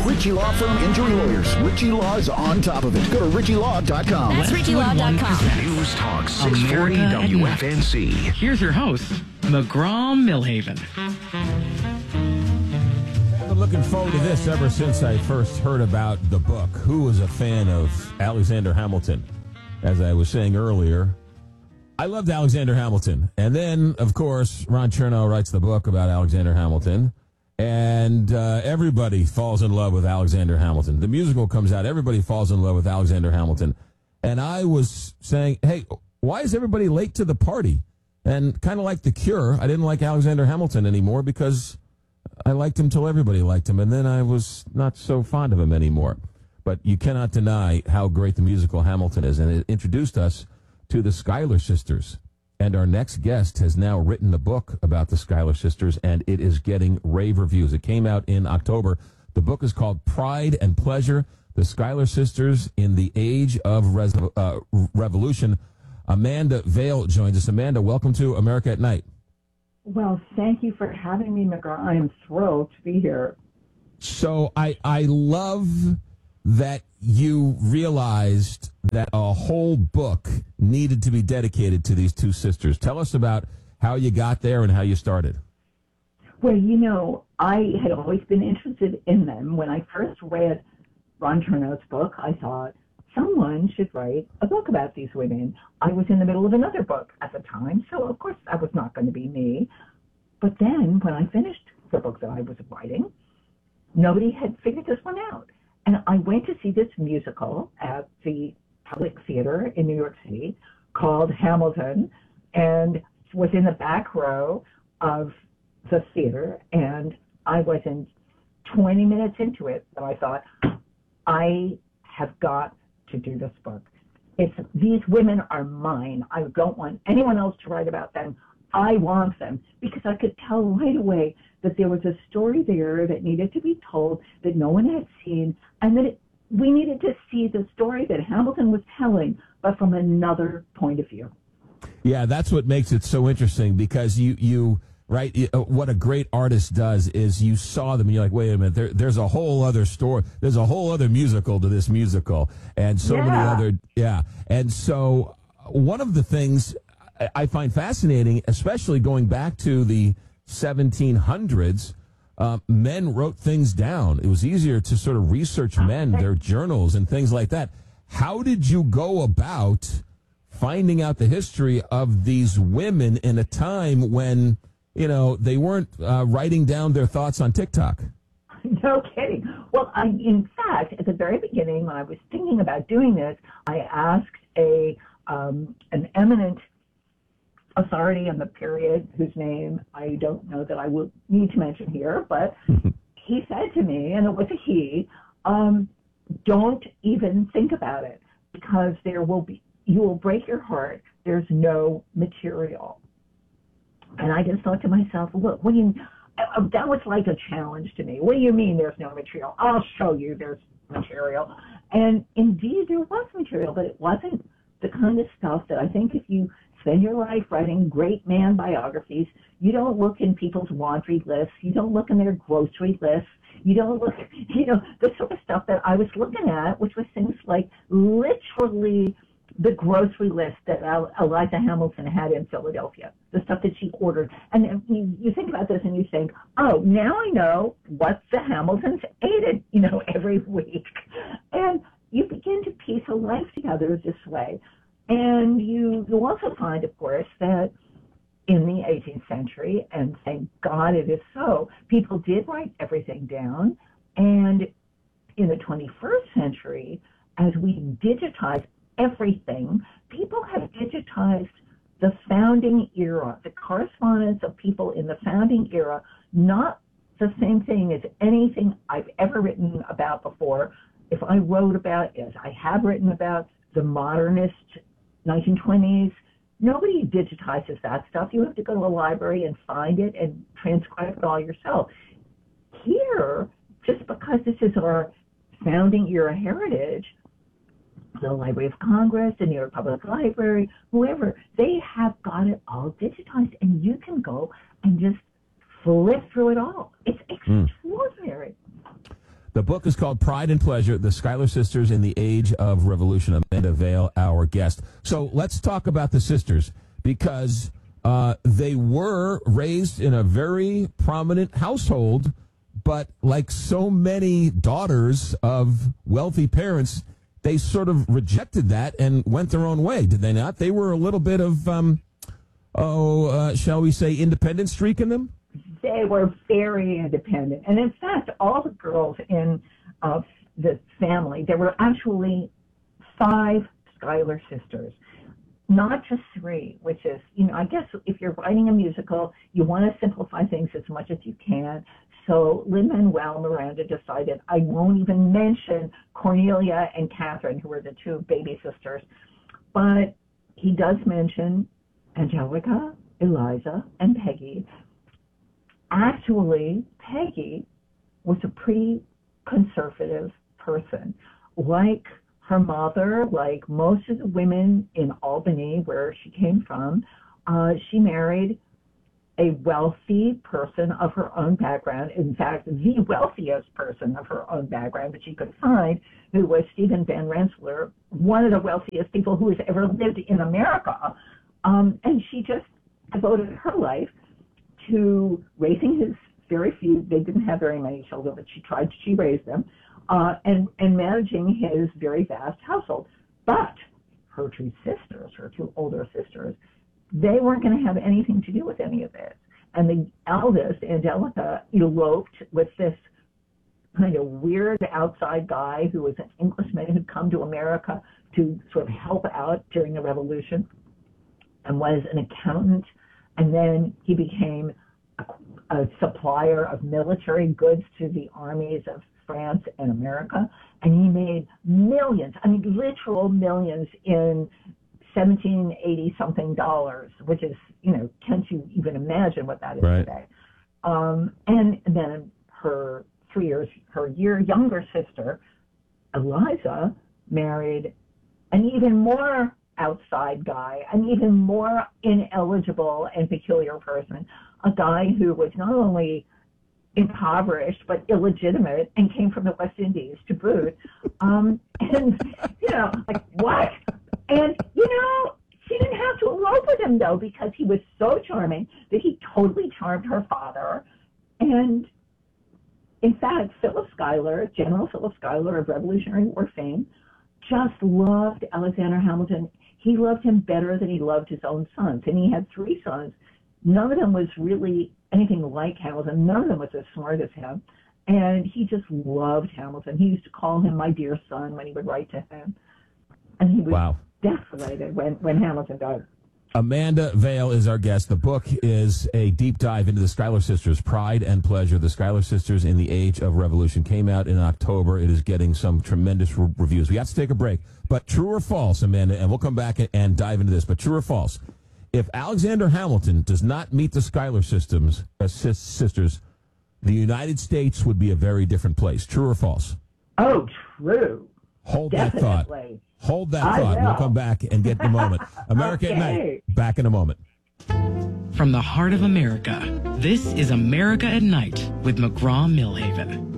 Ritchie Law Firm Injury Lawyers. Ritchie Law is on top of it. Go to RitchieLaw.com. That's RitchieLaw.com. News Talk 640 WFNZ. Here's your host, McGraw Millhaven. I've been looking forward to this ever since I first heard about the book. Who was a fan of Alexander Hamilton? As I was saying earlier, I loved Alexander Hamilton. And then, of course, Ron Chernow writes the book about Alexander Hamilton. And everybody falls in love with Alexander Hamilton. The musical comes out. Everybody falls in love with Alexander Hamilton. And I was saying, hey, why is everybody late to the party? And kind of like The Cure, I didn't like Alexander Hamilton anymore because I liked him till everybody liked him. And then I was not so fond of him anymore. But you cannot deny how great the musical Hamilton is. And it introduced us to the Schuyler sisters. And our next guest has now written a book about the Schuyler sisters, and it is getting rave reviews. It came out in October. The book is called Pride and Pleasure, The Schuyler Sisters in the Age of Revolution. Amanda Vale joins us. Amanda, welcome to America at Night. Well, thank you for having me, McGraw. I am thrilled to be here. So I love that you realized that a whole book needed to be dedicated to these two sisters. Tell us about how you got there and how you started. Well, you know, I had always been interested in them. When I first read Ron Chernow's book, I thought someone should write a book about these women. I was in the middle of another book at the time, so of course that was not going to be me. But then when I finished the book that I was writing, nobody had figured this one out. And I went to see this musical at the Public Theater in New York City called Hamilton, and was in the back row of the theater. And I wasn't 20 minutes into it, but I thought, I have got to do this book. These women are mine. I don't want anyone else to write about them. I want them, because I could tell right away that there was a story there that needed to be told that no one had seen, and that we needed to see the story that Hamilton was telling, but from another point of view. Yeah, that's what makes it so interesting, because you right, what a great artist does is you saw them and you're like, wait a minute, there's a whole other story, there's a whole other musical to this musical, and so many other, and so one of the things I find fascinating, especially going back to the 1700s, men wrote things down. It was easier to sort of research men, their journals and things like that. How did you go about finding out the history of these women in a time when, you know, they weren't writing down their thoughts on TikTok? No kidding. Well, in fact, at the very beginning, when I was thinking about doing this, I asked an eminent authority on the period, whose name I don't know that I will need to mention here, but he said to me, and it was a he, don't even think about it, because you will break your heart. There's no material. And I just thought to myself, look, that was like a challenge to me. What do you mean there's no material? I'll show you there's material. And indeed there was material, but it wasn't the kind of stuff that I think if you spend your life writing great man biographies, you don't look in people's laundry lists, you don't look in their grocery lists, you don't look, the sort of stuff that I was looking at, which was things like literally the grocery list that Eliza Hamilton had in Philadelphia, the stuff that she ordered. And you think about this and you think, oh, now I know what the Hamiltons ate, every week. And you begin to piece a life together this way. And you also find, of course, that in the 18th century, and thank God it is so, people did write everything down. And in the 21st century, as we digitize everything, people have digitized the founding era, the correspondence of people in the founding era, not the same thing as anything I've ever written about before. If I wrote about, as I have written about, the modernist 1920s, nobody digitizes that stuff. You have to go to a library and find it and transcribe it all yourself. Here, just because this is our founding era heritage, the Library of Congress, the New York Public Library, whoever, they have got it all digitized, and you can go and just flip through it all. It's extraordinary. The book is called Pride and Pleasure, The Schuyler Sisters in the Age of Revolution. Amanda Vale, our guest. So let's talk about the sisters, because they were raised in a very prominent household, but like so many daughters of wealthy parents, they sort of rejected that and went their own way, did they not? They were a little bit of, shall we say, independent streak in them? They were very independent. And in fact, all the girls in the family, there were actually 5 Schuyler sisters, not just 3, which is, I guess if you're writing a musical, you want to simplify things as much as you can. So Lin-Manuel Miranda decided, I won't even mention Cornelia and Catherine, who were the 2 baby sisters, but he does mention Angelica, Eliza, and Peggy. Actually, Peggy was a pretty conservative person. Like her mother, like most of the women in Albany, where she came from, she married a wealthy person of her own background. In fact, the wealthiest person of her own background that she could find, who was Stephen Van Rensselaer, one of the wealthiest people who has ever lived in America. And she just devoted her life to raising his very few, they didn't have very many children, but she raised them, and managing his very vast household. But her 2 sisters, her 2 older sisters, they weren't going to have anything to do with any of this. And the eldest, Angelica, eloped with this kind of weird outside guy who was an Englishman who'd come to America to sort of help out during the Revolution and was an accountant. And then he became a supplier of military goods to the armies of France and America. And he made millions, literal millions in 1780-something dollars, which is, can't you even imagine what that is today? And then her 3 year younger sister, Eliza, married an even more outside guy, an even more ineligible and peculiar person, a guy who was not only impoverished but illegitimate and came from the West Indies to boot. And, like, what? And, she didn't have to elope with him, though, because he was so charming that he totally charmed her father. And, in fact, Philip Schuyler, General Philip Schuyler of Revolutionary War fame, just loved Alexander Hamilton. He loved him better than he loved his own sons. And he had 3 sons. None of them was really anything like Hamilton. None of them was as smart as him. And he just loved Hamilton. He used to call him my dear son when he would write to him. And he was desolated when Hamilton died. Amanda Vale is our guest. The book is a deep dive into the Schuyler sisters, Pride and Pleasure. The Schuyler Sisters in the Age of Revolution came out in October. It is getting some tremendous reviews. We have to take a break. But true or false, Amanda, and we'll come back and dive into this, but true or false, if Alexander Hamilton does not meet the Schuyler sisters, the United States would be a very different place. True or false? Oh, true. Hold Definitely. that thought. Hold that thought. We'll come back and get the moment. America at Night. Back in a moment. From the heart of America, this is America at Night with McGraw-Milhaven.